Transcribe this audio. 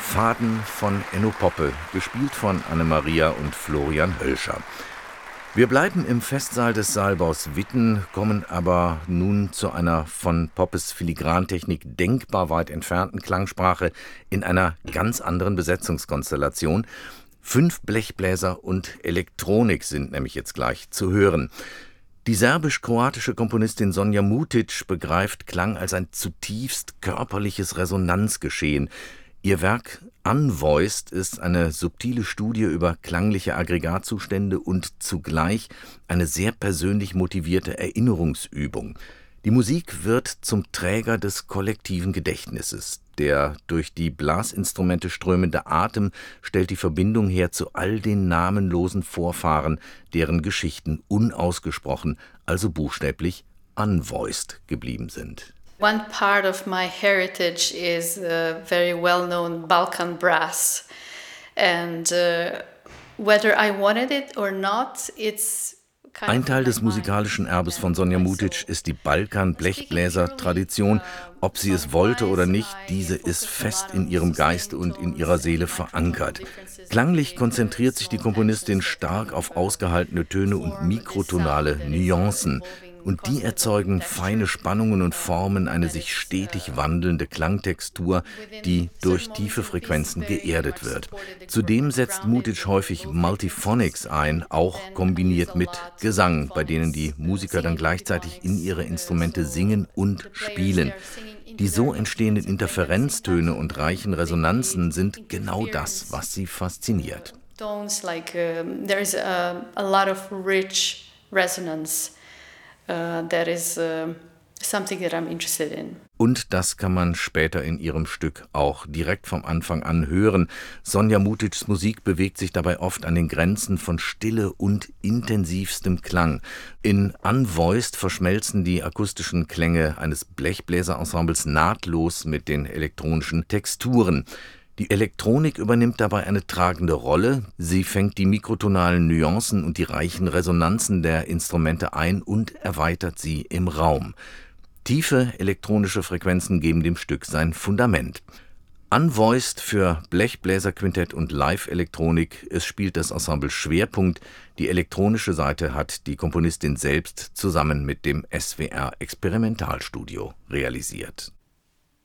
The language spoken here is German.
Faden von Enno Poppe, gespielt von Anne-Maria und Florian Hölscher. Wir bleiben im Festsaal des Saalbaus Witten, kommen aber nun zu einer von Poppes Filigrantechnik denkbar weit entfernten Klangsprache in einer ganz anderen Besetzungskonstellation. 5 Blechbläser und Elektronik sind nämlich jetzt gleich zu hören. Die serbisch-kroatische Komponistin Sonja Mutic begreift Klang als ein zutiefst körperliches Resonanzgeschehen. Ihr Werk Unvoiced ist eine subtile Studie über klangliche Aggregatzustände und zugleich eine sehr persönlich motivierte Erinnerungsübung. Die Musik wird zum Träger des kollektiven Gedächtnisses. Der durch die Blasinstrumente strömende Atem stellt die Verbindung her zu all den namenlosen Vorfahren, deren Geschichten unausgesprochen, also buchstäblich unvoiced geblieben sind. One part of my heritage is very well-known Balkan brass, and whether I wanted it or not, it's Ein Teil des musikalischen Erbes von Sonja Mutic ist die Balkan-Blechbläser-Tradition. Ob sie es wollte oder nicht, diese ist fest in ihrem Geiste und in ihrer Seele verankert. Klanglich konzentriert sich die Komponistin stark auf ausgehaltene Töne und mikrotonale Nuancen. Und die erzeugen feine Spannungen und formen eine sich stetig wandelnde Klangtextur, die durch tiefe Frequenzen geerdet wird. Zudem setzt Mutic häufig Multiphonics ein, auch kombiniert mit Gesang, bei denen die Musiker dann gleichzeitig in ihre Instrumente singen und spielen. Die so entstehenden Interferenztöne und reichen Resonanzen sind genau das, was sie fasziniert. Tones like there is a lot of rich resonance. That is something that I'm interested in. Und das kann man später in ihrem Stück auch direkt vom Anfang an hören. Sonja Mutics Musik bewegt sich dabei oft an den Grenzen von Stille und intensivstem Klang. In Unvoiced verschmelzen die akustischen Klänge eines Blechbläserensembles nahtlos mit den elektronischen Texturen. Die Elektronik übernimmt dabei eine tragende Rolle. Sie fängt die mikrotonalen Nuancen und die reichen Resonanzen der Instrumente ein und erweitert sie im Raum. Tiefe elektronische Frequenzen geben dem Stück sein Fundament. Unvoiced für Blechbläserquintett und Live-Elektronik. Es spielt das Ensemble Schwerpunkt. Die elektronische Seite hat die Komponistin selbst zusammen mit dem SWR Experimentalstudio realisiert.